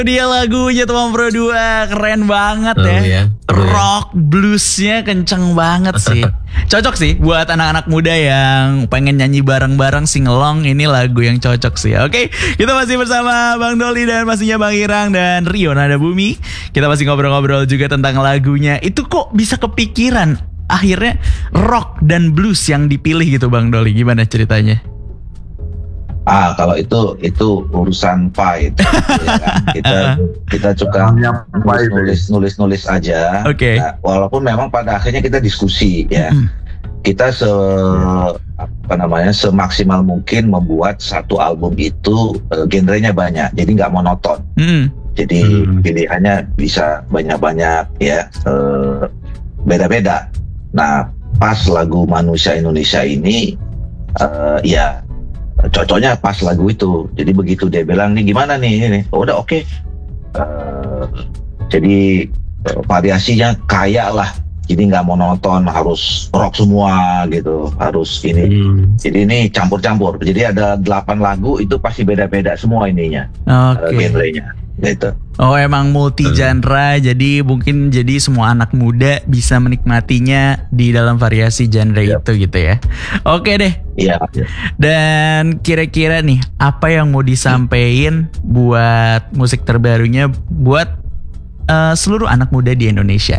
Dia lagunya Teman Pro 2 keren banget ya. Rock bluesnya kenceng banget sih. Cocok sih buat anak-anak muda yang pengen nyanyi bareng-bareng singelong. Ini lagu yang cocok sih. Oke, kita masih bersama Bang Doli dan pastinya Bang Irang dan Rio Nada Bumi. Kita masih ngobrol-ngobrol juga tentang lagunya. Itu kok bisa kepikiran akhirnya rock dan blues yang dipilih gitu Bang Doli? Gimana ceritanya? Kalau itu urusan fight, ya kan? Kita suka nulis aja. Oke. Nah, walaupun memang pada akhirnya kita diskusi ya. Kita semaksimal mungkin membuat satu album itu genrenya banyak, jadi nggak monoton. Jadi pilihannya bisa banyak-banyak ya, beda-beda. Nah, pas lagu Manusia Indonesia ini ya cocoknya pas lagu itu. Jadi begitu dia bilang nih gimana nih ini, udah oke. Jadi variasinya kaya lah. Jadi nggak monoton harus rock semua gitu, harus ini. Jadi ini campur-campur. Jadi ada 8 lagu itu pasti beda-beda semua ininya, genrenya gitu. Oh emang multi genre, jadi mungkin jadi semua anak muda bisa menikmatinya di dalam variasi genre itu gitu ya. Oke deh. Iya. Dan kira-kira nih apa yang mau disampaikan buat musik terbarunya buat seluruh anak muda di Indonesia?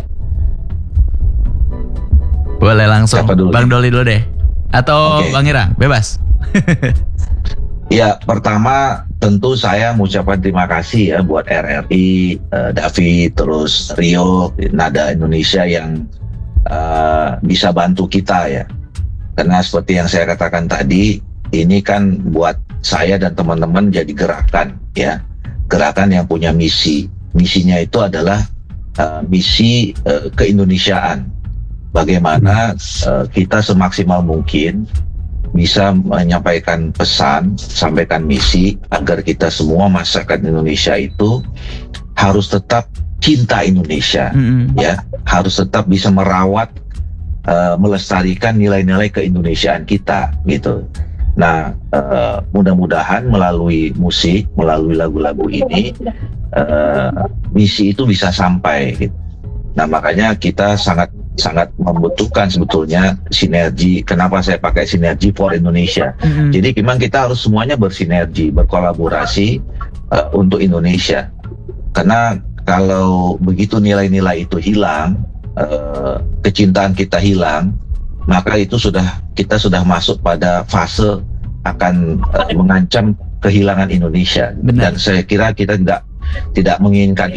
Boleh langsung Bang Doli dulu deh, atau Bang Irang, bebas. Ya, pertama tentu saya mengucapkan terima kasih ya buat RRI, David, terus Rio, Nada Indonesia yang bisa bantu kita ya. Karena seperti yang saya katakan tadi, ini kan buat saya dan teman-teman jadi gerakan ya. Gerakan yang punya misi. Misinya itu adalah misi keindonesiaan. Bagaimana kita semaksimal mungkin bisa menyampaikan pesan, sampaikan misi agar kita semua masyarakat Indonesia itu harus tetap cinta Indonesia, ya, harus tetap bisa merawat, melestarikan nilai-nilai keindonesiaan kita, gitu. Nah, mudah-mudahan melalui musik, melalui lagu-lagu ini, misi itu bisa sampai. Gitu. Nah, makanya kita sangat membutuhkan sebetulnya sinergi. Kenapa saya pakai sinergi for Indonesia? Jadi memang kita harus semuanya bersinergi, berkolaborasi untuk Indonesia. Karena kalau begitu nilai-nilai itu hilang, kecintaan kita hilang, maka itu kita sudah masuk pada fase akan mengancam kehilangan Indonesia. Benar. Dan saya kira kita tidak menginginkan